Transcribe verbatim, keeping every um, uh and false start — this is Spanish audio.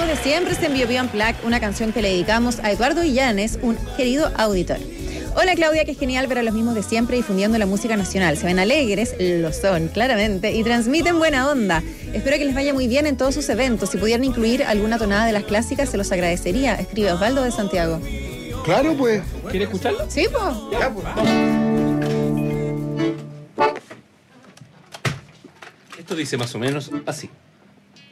de siempre es en Bio Bio Unplugged, una canción que le dedicamos a Eduardo Illanes, un querido auditor. Hola Claudia, que es genial ver a los mismos de siempre difundiendo la música nacional. Se ven alegres, lo son, claramente, y transmiten buena onda. Espero que les vaya muy bien en todos sus eventos. Si pudieran incluir alguna tonada de las clásicas, se los agradecería. Escribe Osvaldo de Santiago. Claro, pues. ¿Quieres escucharlo? Sí, pues. Ya, pues. Esto dice más o menos así.